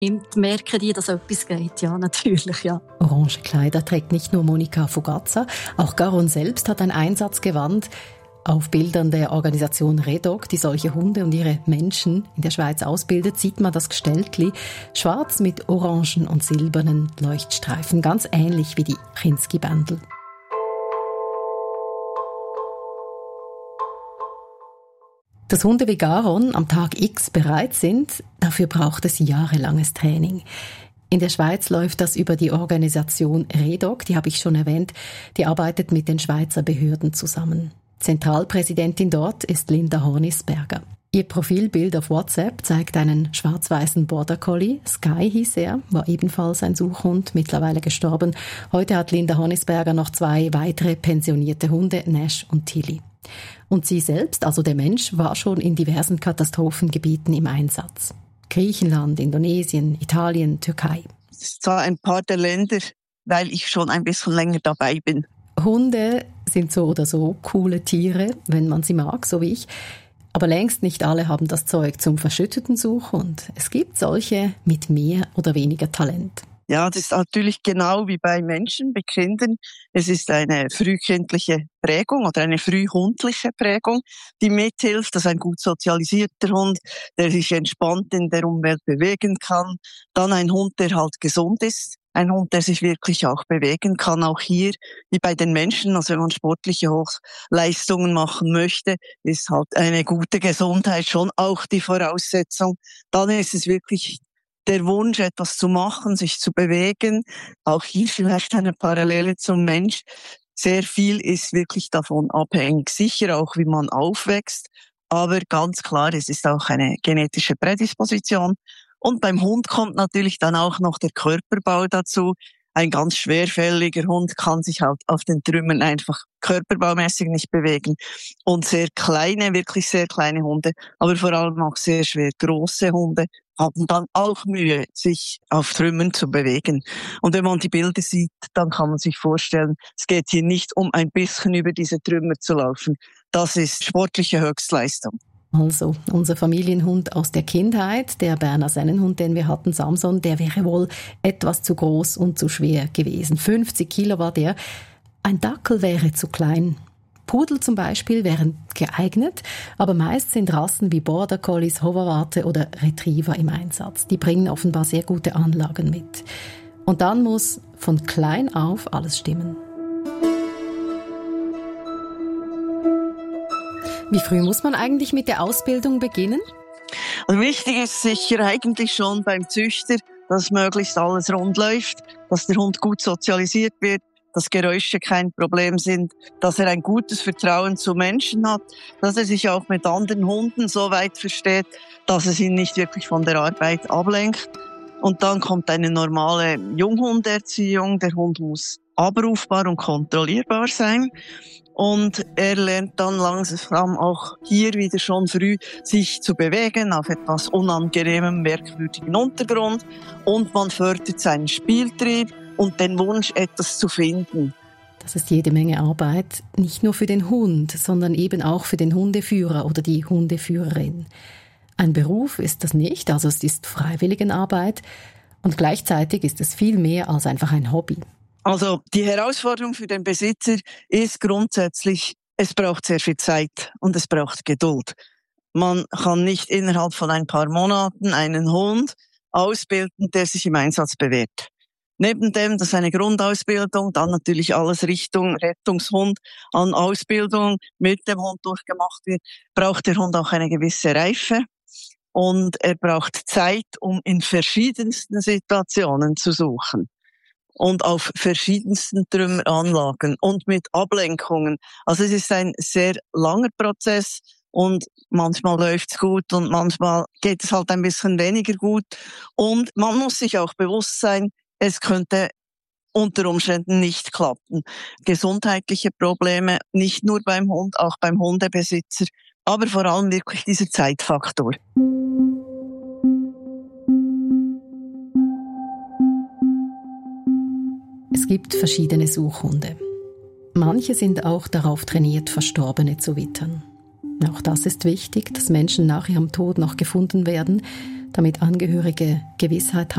Merken die, dass etwas geht? Ja, natürlich, ja. Orange Kleider trägt nicht nur Monica Fugazza, auch Garon selbst hat ein Einsatzgewand. Auf Bildern der Organisation Redog, die solche Hunde und ihre Menschen in der Schweiz ausbildet, sieht man das Gestelltli schwarz mit orangen und silbernen Leuchtstreifen, ganz ähnlich wie die Kinski-Bändel. Dass Hunde wie Garon am Tag X bereit sind, dafür braucht es jahrelanges Training. In der Schweiz läuft das über die Organisation Redog, die habe ich schon erwähnt, die arbeitet mit den Schweizer Behörden zusammen. Zentralpräsidentin dort ist Linda Hornisberger. Ihr Profilbild auf WhatsApp zeigt einen schwarz-weißen Border Collie. Sky hieß er, war ebenfalls ein Suchhund, mittlerweile gestorben. Heute hat Linda Hornisberger noch 2 weitere pensionierte Hunde, Nash und Tilly. Und sie selbst, also der Mensch, war schon in diversen Katastrophengebieten im Einsatz. Griechenland, Indonesien, Italien, Türkei. Das ist zwar ein paar der Länder, weil ich schon ein bisschen länger dabei bin. Hunde sind so oder so coole Tiere, wenn man sie mag, so wie ich. Aber längst nicht alle haben das Zeug zum verschütteten Suchhund. Es gibt solche mit mehr oder weniger Talent. Ja, das ist natürlich genau wie bei Menschen, bei Kindern. Es ist eine frühkindliche Prägung oder eine frühhundliche Prägung, die mithilft, dass ein gut sozialisierter Hund, der sich entspannt in der Umwelt bewegen kann, dann ein Hund, der halt gesund ist, ein Hund, der sich wirklich auch bewegen kann, auch hier, wie bei den Menschen, also wenn man sportliche Hochleistungen machen möchte, ist halt eine gute Gesundheit schon auch die Voraussetzung. Dann ist es wirklich der Wunsch, etwas zu machen, sich zu bewegen. Auch hier vielleicht eine Parallele zum Mensch. Sehr viel ist wirklich davon abhängig. Sicher auch, wie man aufwächst. Aber ganz klar, es ist auch eine genetische Prädisposition. Und beim Hund kommt natürlich dann auch noch der Körperbau dazu. Ein ganz schwerfälliger Hund kann sich halt auf den Trümmern einfach körperbaumäßig nicht bewegen. Und sehr kleine, wirklich sehr kleine Hunde, aber vor allem auch sehr schwer große Hunde haben dann auch Mühe, sich auf Trümmern zu bewegen. Und wenn man die Bilder sieht, dann kann man sich vorstellen, es geht hier nicht um ein bisschen über diese Trümmer zu laufen. Das ist sportliche Höchstleistung. Also, unser Familienhund aus der Kindheit, der Berner Sennenhund, den wir hatten, Samson, der wäre wohl etwas zu groß und zu schwer gewesen. 50 Kilo war der. Ein Dackel wäre zu klein. Pudel zum Beispiel wären geeignet, aber meist sind Rassen wie Border Collies, Hoverwarte oder Retriever im Einsatz. Die bringen offenbar sehr gute Anlagen mit. Und dann muss von klein auf alles stimmen. Wie früh muss man eigentlich mit der Ausbildung beginnen? Also wichtig ist sicher eigentlich schon beim Züchter, dass möglichst alles rund läuft, dass der Hund gut sozialisiert wird, dass Geräusche kein Problem sind, dass er ein gutes Vertrauen zu Menschen hat, dass er sich auch mit anderen Hunden so weit versteht, dass es ihn nicht wirklich von der Arbeit ablenkt. Und dann kommt eine normale Junghunderziehung. Der Hund muss abrufbar und kontrollierbar sein. Und er lernt dann langsam auch hier wieder schon früh sich zu bewegen auf etwas unangenehmem, merkwürdigen Untergrund. Und man fördert seinen Spieltrieb und den Wunsch, etwas zu finden. Das ist jede Menge Arbeit, nicht nur für den Hund, sondern eben auch für den Hundeführer oder die Hundeführerin. Ein Beruf ist das nicht, also es ist Freiwilligenarbeit und gleichzeitig ist es viel mehr als einfach ein Hobby. Also die Herausforderung für den Besitzer ist grundsätzlich, es braucht sehr viel Zeit und es braucht Geduld. Man kann nicht innerhalb von ein paar Monaten einen Hund ausbilden, der sich im Einsatz bewährt. Neben dem, dass eine Grundausbildung, dann natürlich alles Richtung Rettungshund an Ausbildung mit dem Hund durchgemacht wird, braucht der Hund auch eine gewisse Reife. Und er braucht Zeit, um in verschiedensten Situationen zu suchen. Und auf verschiedensten Trümmeranlagen und mit Ablenkungen. Also es ist ein sehr langer Prozess und manchmal läuft's gut und manchmal geht es halt ein bisschen weniger gut. Und man muss sich auch bewusst sein, es könnte unter Umständen nicht klappen. Gesundheitliche Probleme, nicht nur beim Hund, auch beim Hundebesitzer, aber vor allem wirklich dieser Zeitfaktor. Es gibt verschiedene Suchhunde. Manche sind auch darauf trainiert, Verstorbene zu wittern. Auch das ist wichtig, dass Menschen nach ihrem Tod noch gefunden werden, damit Angehörige Gewissheit haben.